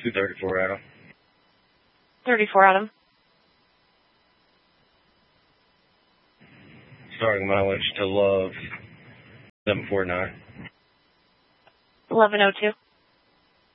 234 Adam. 34 Adam. Starting mileage to Love 749. 1102.